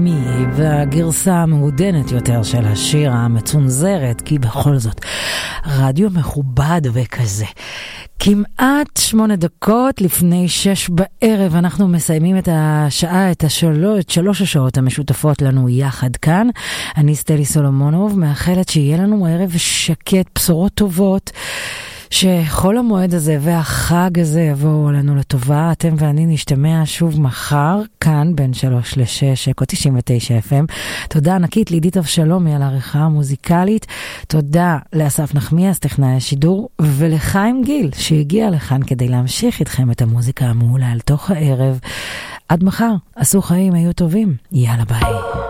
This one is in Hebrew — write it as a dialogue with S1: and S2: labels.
S1: והגרסה המעודנת יותר של השיר המצונזרת, כי בכל זאת רדיו מכובד וכזה. כמעט 8 דקות לפני 6 בערב אנחנו מסיימים את השעה, את 3 השעות המשותפות לנו יחד כאן. אני סטלי סולומונוב, מאחלת שיהיה לנו ערב שקט, בשורות טובות, שכל המועד הזה והחג הזה יבואו לנו לטובה. אתם ואני נשתמע שוב מחר, כאן בין 3 ל-6, אקו 99 FM. תודה ענקית לידית אבשלומי על העריכה המוזיקלית. תודה לאסף נחמיאס, טכנאי השידור, ולחיים גיל, שהגיע לכאן כדי להמשיך איתכם את המוזיקה המעולה על תוך הערב. עד מחר, עשו חיים, היו טובים. יאללה ביי.